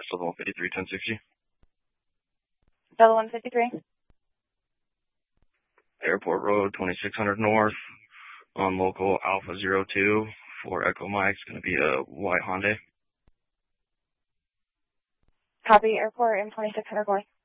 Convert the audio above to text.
Delta 153, 1060. Delta 153. Airport Road, 2600 North, on local Alpha 02 for Echo Mike. It's going to be a white Hyundai. Copy, Airport and 2600 North.